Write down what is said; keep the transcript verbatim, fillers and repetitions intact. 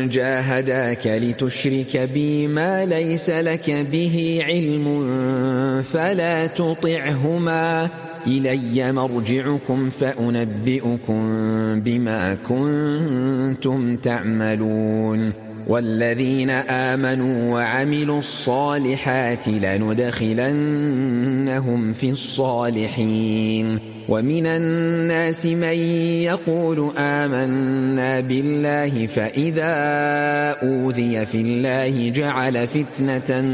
جاهداك لتشرك بي ما ليس لك به علم فلا تطعهما إلي مرجعكم فأنبئكم بما كنتم تعملون والذين آمنوا وعملوا الصالحات لندخلنهم في الصالحين ومن الناس من يقول آمنا بالله فإذا أوذي في الله جعل فتنة